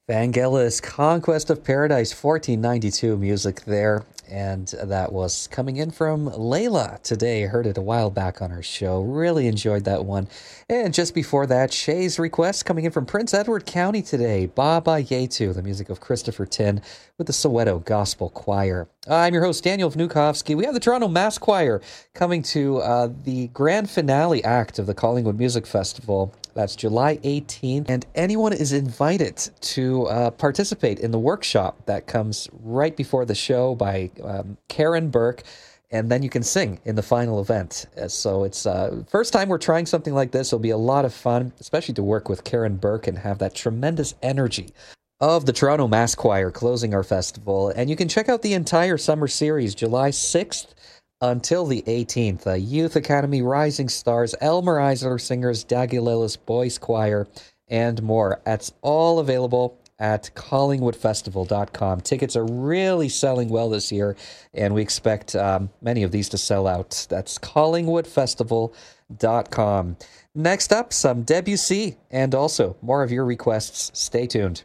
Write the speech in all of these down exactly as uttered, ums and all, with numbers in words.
Vangelis Conquest of Paradise, fourteen ninety-two music there. And that was coming in from Layla today. Heard it a while back on our show. Really enjoyed that one. And just before that, Shay's request coming in from Prince Edward County today. Baba Yetu, the music of Christopher Tin with the Soweto Gospel Choir. I'm your host, Daniel Vnukovsky. We have the Toronto Mass Choir coming to uh, the grand finale act of the Collingwood Music Festival. That's July eighteenth, and anyone is invited to uh, participate in the workshop that comes right before the show by um, Karen Burke, and then you can sing in the final event. Uh, so it's uh, first time we're trying something like this. It'll be a lot of fun, especially to work with Karen Burke and have that tremendous energy of the Toronto Mass Choir closing our festival. And you can check out the entire summer series, July sixth until the eighteenth. Uh, Youth Academy Rising Stars, Elmer Eisler Singers, Dagulelis Boys Choir, and more. That's all available at collingwood festival dot com. Tickets are really selling well this year, and we expect um, many of these to sell out. That's collingwood festival dot com. Next up, some Debussy, and also more of your requests. Stay tuned.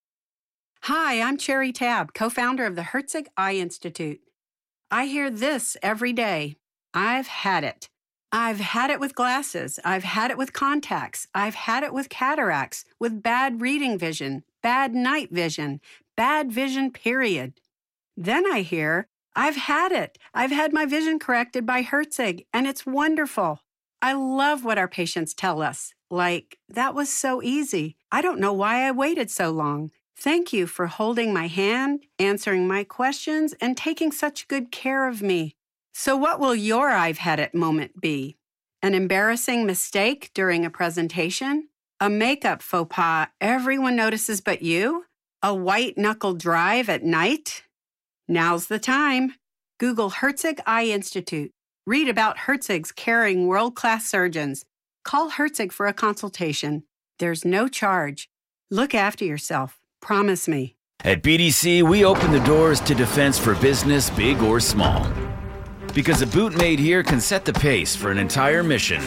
Hi, I'm Cherry Tab, co-founder of the Herzig Eye Institute. I hear this every day. I've had it. I've had it with glasses. I've had it with contacts. I've had it with cataracts, with bad reading vision, bad night vision, bad vision, period. Then I hear, I've had it. I've had my vision corrected by Herzig, and it's wonderful. I love what our patients tell us. Like, that was so easy. I don't know why I waited so long. Thank you for holding my hand, answering my questions, and taking such good care of me. So what will your I've had it moment be? An embarrassing mistake during a presentation? A makeup faux pas everyone notices but you? A white-knuckle drive at night? Now's the time. Google Herzig Eye Institute. Read about Herzig's caring world-class surgeons. Call Herzig for a consultation. There's no charge. Look after yourself. Promise me. At B D C, we open the doors to defense for business, big or small. Because a boot made here can set the pace for an entire mission.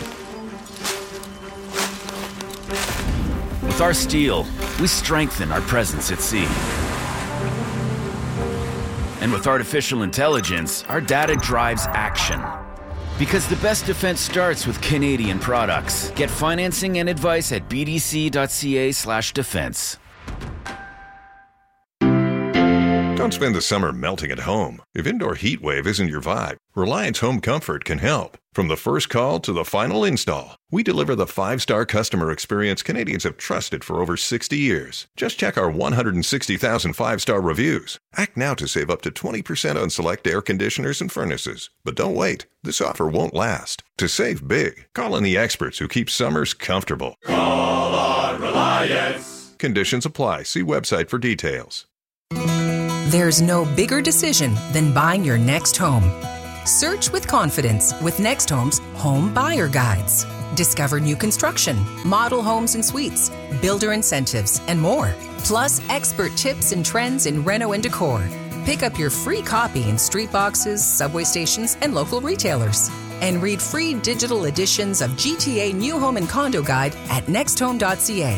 With our steel, we strengthen our presence at sea. And with artificial intelligence, our data drives action. Because the best defense starts with Canadian products. Get financing and advice at b d c dot c a slash defense. Don't spend the summer melting at home. If indoor heat wave isn't your vibe, Reliance Home Comfort can help. From the first call to the final install, we deliver the five-star customer experience Canadians have trusted for over sixty years. Just check our one hundred sixty thousand five-star reviews. Act now to save up to twenty percent on select air conditioners and furnaces. But don't wait. This offer won't last. To save big, call on the experts who keep summers comfortable. Call on Reliance. Conditions apply. See website for details. There's no bigger decision than buying your next home. Search with confidence with Next Home's Home Buyer Guides. Discover new construction, model homes and suites, builder incentives, and more. Plus, expert tips and trends in reno and decor. Pick up your free copy in street boxes, subway stations, and local retailers. And read free digital editions of G T A New Home and Condo Guide at next home dot c a.